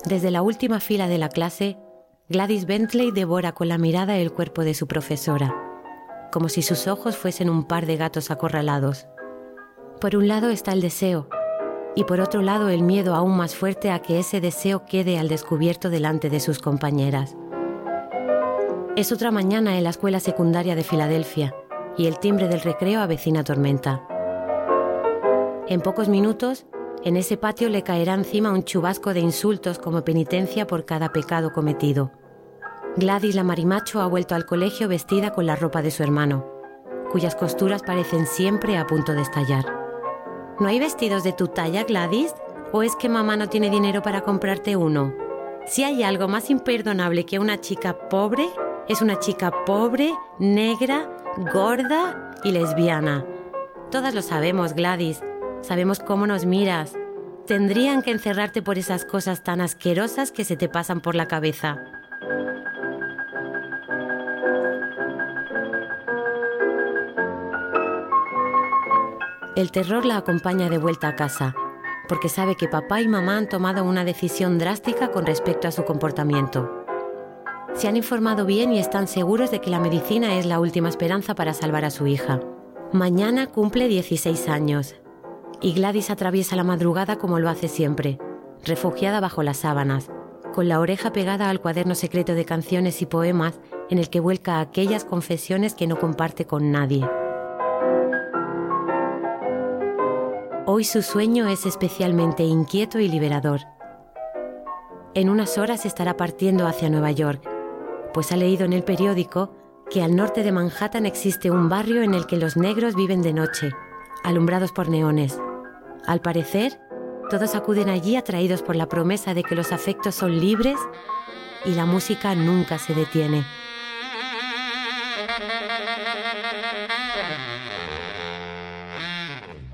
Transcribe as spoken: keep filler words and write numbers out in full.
Desde la última fila de la clase, Gladys Bentley devora con la mirada el cuerpo de su profesora, como si sus ojos fuesen un par de gatos acorralados. Por un lado está el deseo, y por otro lado el miedo aún más fuerte a que ese deseo quede al descubierto delante de sus compañeras. Es otra mañana en la escuela secundaria de Filadelfia, y el timbre del recreo avecina tormenta. En pocos minutos, en ese patio le caerá encima un chubasco de insultos como penitencia por cada pecado cometido. Gladys la marimacho ha vuelto al colegio vestida con la ropa de su hermano, cuyas costuras parecen siempre a punto de estallar. ¿No hay vestidos de tu talla, Gladys? ¿O es que mamá no tiene dinero para comprarte uno? Si hay algo más imperdonable que una chica pobre, es una chica pobre, negra, gorda y lesbiana. Todas lo sabemos, Gladys. Sabemos cómo nos miras. Tendrían que encerrarte por esas cosas tan asquerosas que se te pasan por la cabeza. El terror la acompaña de vuelta a casa, porque sabe que papá y mamá han tomado una decisión drástica con respecto a su comportamiento. Se han informado bien y están seguros de que la medicina es la última esperanza para salvar a su hija. Mañana cumple dieciséis años y Gladys atraviesa la madrugada como lo hace siempre, refugiada bajo las sábanas, con la oreja pegada al cuaderno secreto de canciones y poemas en el que vuelca aquellas confesiones que no comparte con nadie. Hoy su sueño es especialmente inquieto y liberador. En unas horas estará partiendo hacia Nueva York, pues ha leído en el periódico que al norte de Manhattan existe un barrio en el que los negros viven de noche, alumbrados por neones. Al parecer, todos acuden allí atraídos por la promesa de que los afectos son libres y la música nunca se detiene.